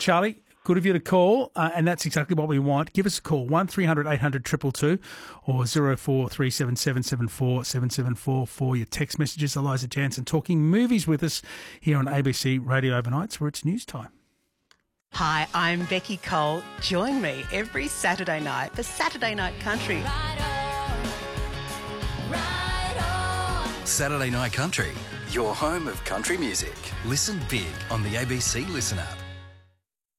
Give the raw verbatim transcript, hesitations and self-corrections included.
Charlie, good of you to call, uh, and that's exactly what we want. Give us a call, one three hundred eight hundred two two two or zero four three seven seven seven four seven seven four for your text messages. Eliza Jansen talking movies with us here on A B C Radio Overnights, where it's news time. Hi, I'm Becky Cole. Join me every Saturday night for Saturday Night Country. Saturday Night Country, your home of country music. Listen big on the A B C Listen app.